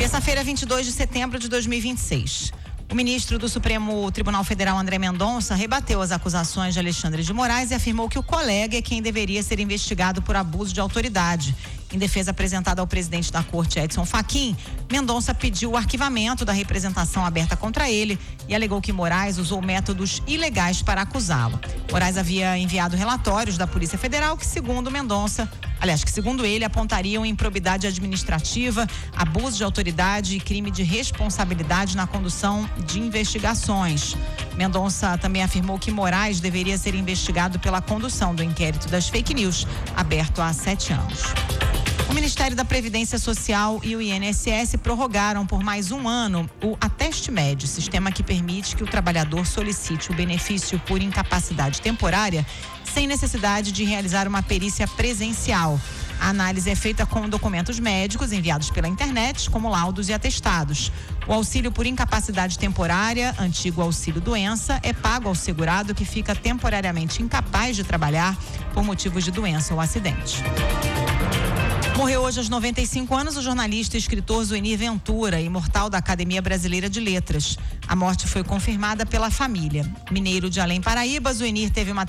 Terça-feira, 22 de setembro de 2026. O ministro do Supremo Tribunal Federal, André Mendonça, rebateu as acusações de Alexandre de Moraes e afirmou que o colega é quem deveria ser investigado por abuso de autoridade. Em defesa apresentada ao presidente da Corte, Edson Fachin, Mendonça pediu o arquivamento da representação aberta contra ele e alegou que Moraes usou métodos ilegais para acusá-lo. Moraes havia enviado relatórios da Polícia Federal que, segundo ele, apontariam improbidade administrativa, abuso de autoridade e crime de responsabilidade na condução de investigações. Mendonça também afirmou que Moraes deveria ser investigado pela condução do inquérito das fake news, aberto há 7 anos. O Ministério da Previdência Social e o INSS prorrogaram por mais um ano o AtesteMed, sistema que permite que o trabalhador solicite o benefício por incapacidade temporária sem necessidade de realizar uma perícia presencial. A análise é feita com documentos médicos enviados pela internet, como laudos e atestados. O auxílio por incapacidade temporária, antigo auxílio-doença, é pago ao segurado que fica temporariamente incapaz de trabalhar por motivos de doença ou acidente. Morreu hoje aos 95 anos o jornalista e escritor Zuenir Ventura, imortal da Academia Brasileira de Letras. A morte foi confirmada pela família. Mineiro de Além Paraíba, Zuenir teve uma